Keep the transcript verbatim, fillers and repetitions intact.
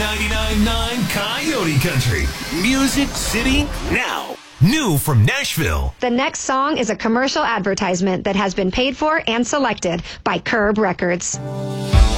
ninety-nine point nine Coyote Country. Music City Now. New from Nashville. The next song is a commercial advertisement that has been paid for and selected by Curb Records.